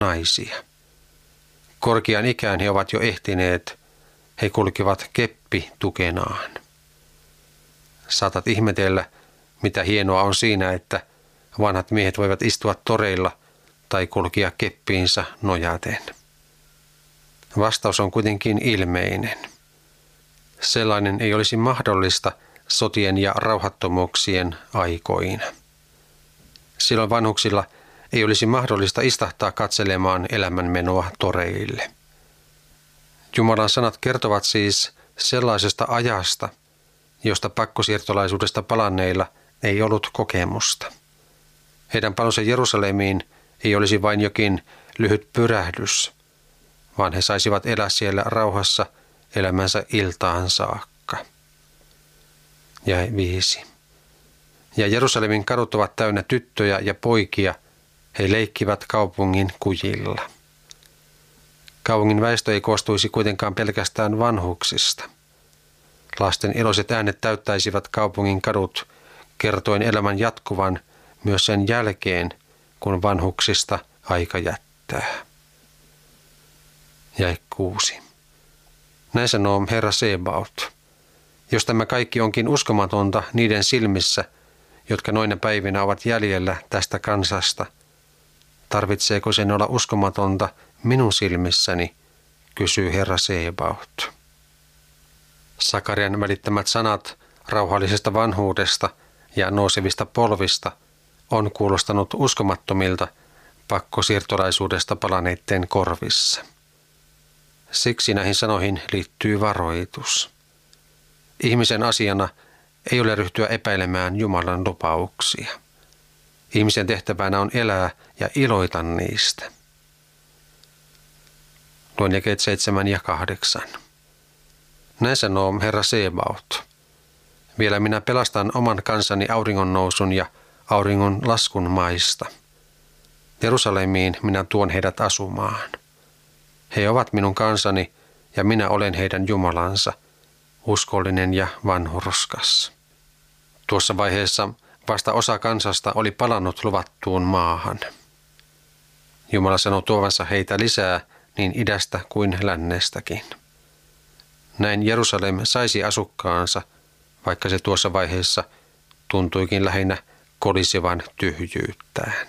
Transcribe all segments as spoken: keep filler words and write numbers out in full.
naisia. Korkean ikään he ovat jo ehtineet, he kulkivat keppi tukenaan. Saatat ihmetellä, mitä hienoa on siinä, että vanhat miehet voivat istua toreilla tai kulkia keppiinsä nojaten. Vastaus on kuitenkin ilmeinen. Sellainen ei olisi mahdollista sotien ja rauhattomuuksien aikoina. Silloin vanhuksilla ei olisi mahdollista istahtaa katselemaan elämänmenoa toreille. Jumalan sanat kertovat siis sellaisesta ajasta, josta pakkosiirtolaisuudesta palanneilla ei ollut kokemusta. Heidän palonsa Jerusalemiin ei olisi vain jokin lyhyt pyrähdys, vaan he saisivat elää siellä rauhassa elämänsä iltaan saakka. Ja viisi. Ja Jerusalemin kadut ovat täynnä tyttöjä ja poikia, he leikkivät kaupungin kujilla. Kaupungin väestö ei koostuisi kuitenkaan pelkästään vanhuksista. Lasten iloiset äänet täyttäisivät kaupungin kadut, kertoen elämän jatkuvan myös sen jälkeen, kun vanhuksista aika jättää. Jae kuusi. Näin sanoo Herra Sebaot. Jos tämä kaikki onkin uskomatonta niiden silmissä, jotka noina päivinä ovat jäljellä tästä kansasta, tarvitseeko sen olla uskomatonta minun silmissäni, kysyy Herra Sebaot. Sakarian välittämät sanat rauhallisesta vanhuudesta ja nousevista polvista on kuulostanut uskomattomilta pakkosiirtolaisuudesta palaneiden korvissa. Siksi näihin sanoihin liittyy varoitus. Ihmisen asiana ei ole ryhtyä epäilemään Jumalan lupauksia. Ihmisen tehtävänä on elää ja iloita niistä. Luen jakeet seitsemän ja kahdeksan. Näin sanoo Herra Sebaot. Vielä minä pelastan oman kansani auringon nousun ja auringon laskun maista. Jerusalemiin minä tuon heidät asumaan. He ovat minun kansani ja minä olen heidän Jumalansa, uskollinen ja vanhurskas. Tuossa vaiheessa vasta osa kansasta oli palannut luvattuun maahan. Jumala sanoi tuovansa heitä lisää niin idästä kuin lännestäkin. Näin Jerusalem saisi asukkaansa, vaikka se tuossa vaiheessa tuntuikin lähinnä kolisevan tyhjyyttään.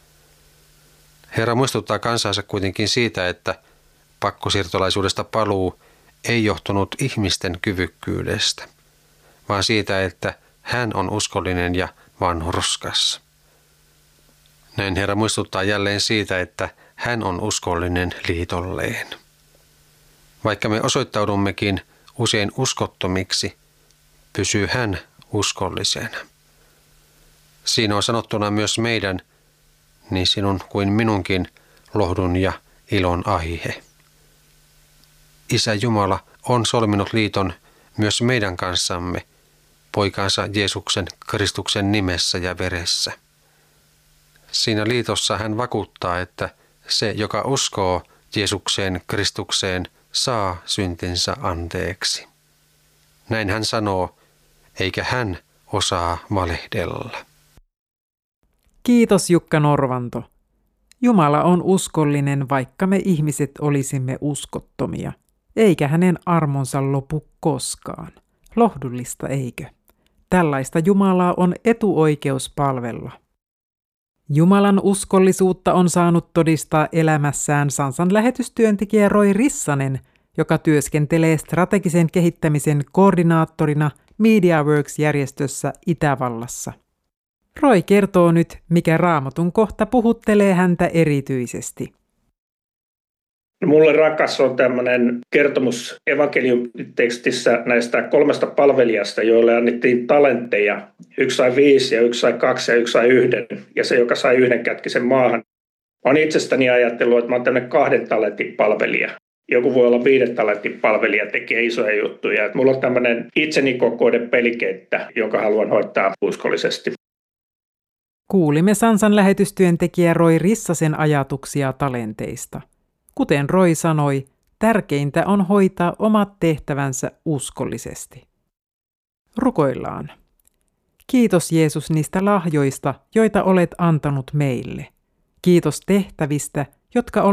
Herra muistuttaa kansansa kuitenkin siitä, että pakkosiirtolaisuudesta paluu ei johtunut ihmisten kyvykkyydestä, vaan siitä, että hän on uskollinen ja vanhurskas. Näin Herra muistuttaa jälleen siitä, että hän on uskollinen liitolleen. Vaikka me osoittaudummekin usein uskottomiksi, pysyy hän uskollisena. Siinä on sanottuna myös meidän, niin sinun kuin minunkin, lohdun ja ilon aihe. Isä Jumala on solminut liiton myös meidän kanssamme, poikansa Jeesuksen Kristuksen nimessä ja veressä. Siinä liitossa hän vakuuttaa, että se, joka uskoo Jeesukseen Kristukseen, saa syntinsä anteeksi. Näin hän sanoo, eikä hän osaa valehdella. Kiitos Jukka Norvanto. Jumala on uskollinen, vaikka me ihmiset olisimme uskottomia, eikä hänen armonsa lopu koskaan. Lohdullista, eikö? Tällaista Jumalaa on etuoikeus palvella. Jumalan uskollisuutta on saanut todistaa elämässään Sansan lähetystyöntekijä Roy Rissanen, joka työskentelee strategisen kehittämisen koordinaattorina MediaWorks-järjestössä Itävallassa. Roy kertoo nyt, mikä Raamatun kohta puhuttelee häntä erityisesti. Mulle rakas on tämmöinen kertomus evankeliumitekstissä näistä kolmesta palvelijasta, joille annettiin talentteja. Yksi sai viisi ja yksi sai kaksi ja yksi sai yhden. Ja se, joka sai yhden, kätki sen maahan. Mä oon itsestäni ajatellut, että mä oon tämmöinen kahden talentin palvelija. Joku voi olla viiden talentin palvelija, tekee isoja juttuja. Et mulla on tämmöinen itseni kokoinen pelikenttä, jonka haluan hoitaa uskollisesti. Kuulimme Sansan lähetystyöntekijä Roy Rissasen ajatuksia talenteista. Kuten Roy sanoi, tärkeintä on hoitaa omat tehtävänsä uskollisesti. Rukoillaan. Kiitos Jeesus niistä lahjoista, joita olet antanut meille. Kiitos tehtävistä, jotka